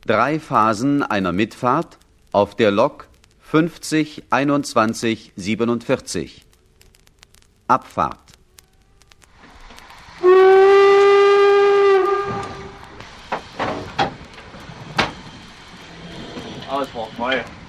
3 Phasen einer Mitfahrt auf der Lok 50 21 47. Abfahrt. Ausfahrt frei.